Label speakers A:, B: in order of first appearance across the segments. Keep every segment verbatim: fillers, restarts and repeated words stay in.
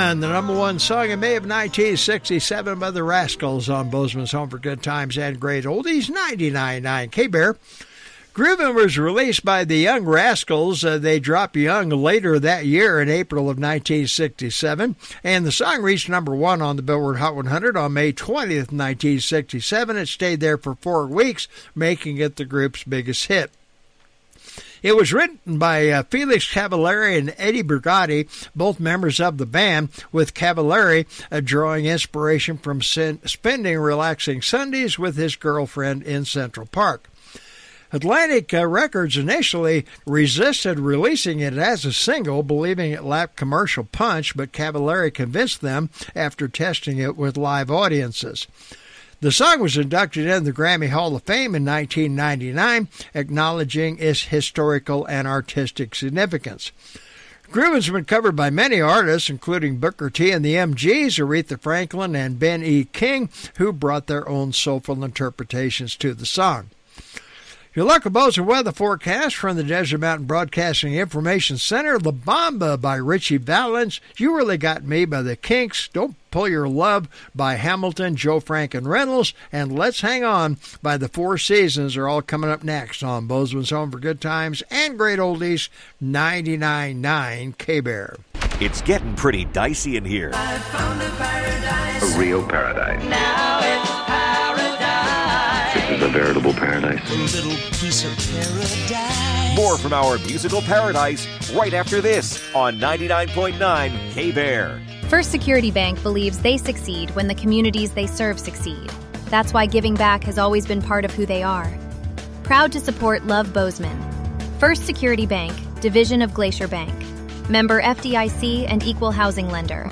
A: Woman, the number one song in May of nineteen sixty-seven by the Rascals on Bozeman's Home for Good Times and Great Oldies, ninety-nine point nine K-Bear. Groovin' was released by the Young Rascals. Uh, they dropped Young later that year in April of nineteen sixty-seven, and the song reached number one on the Billboard Hot one hundred on May twentieth, nineteen sixty-seven. It stayed there for four weeks, making it the group's biggest hit. It was written by uh, Felix Cavallari and Eddie Brigatti, both members of the band, with Cavallari uh, drawing inspiration from sin- spending relaxing Sundays with his girlfriend in Central Park. Atlantic uh, Records initially resisted releasing it as a single, believing it lacked commercial punch, but Cavallari convinced them after testing it with live audiences. The song was inducted in the Grammy Hall of Fame in nineteen ninety-nine, acknowledging its historical and artistic significance. Groovin's been covered by many artists, including Booker T and the M Gs, Aretha Franklin, and Ben E. King, who brought their own soulful interpretations to the song. Your local Bozeman weather forecast from the Desert Mountain Broadcasting Information Center. La Bamba by Richie Valens. You Really Got Me by the Kinks. Don't Pull Your Love by Hamilton, Joe Frank, and Reynolds. And Let's Hang On by the Four Seasons are all coming up next on Bozeman's Home for Good Times and Great Oldies, ninety-nine point nine K-Bear.
B: It's getting pretty dicey in here.
C: I found a paradise.
D: A real paradise.
C: Now it's paradise.
D: This is a veritable paradise.
C: A little piece of paradise.
B: More from our musical paradise right after this on ninety-nine point nine K-Bear.
E: First Security Bank believes they succeed when the communities they serve succeed. That's why giving back has always been part of who they are. Proud to support Love Bozeman. First Security Bank, division of Glacier Bank. Member F D I C and Equal Housing Lender.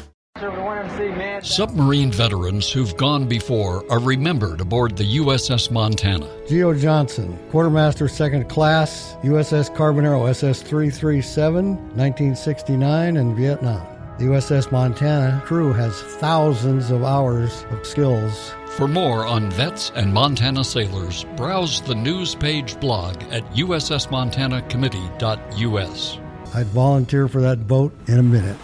F: Submarine veterans who've gone before are remembered aboard the U S S Montana.
G: Geo Johnson, Quartermaster Second Class, U S S Carbonero S S three thirty-seven, nineteen sixty-nine, in Vietnam. The U S S Montana crew has thousands of hours of skills.
F: For more on vets and Montana sailors, browse the news page blog at U S S Montana Committee dot U S.
G: I'd volunteer for that boat in a minute.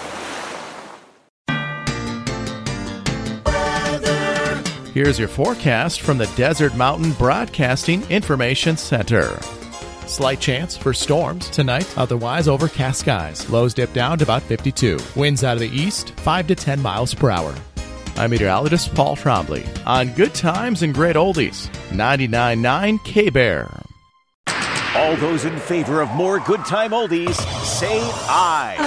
H: Here's your forecast from the Desert Mountain Broadcasting Information Center. Slight chance for storms tonight, otherwise overcast skies. Lows dip down to about fifty-two. Winds out of the east, five to ten miles per hour. I'm meteorologist Paul Trombley on Good Times and Great Oldies, ninety-nine point nine K-Bear.
B: All those in favor of more good time oldies, say aye.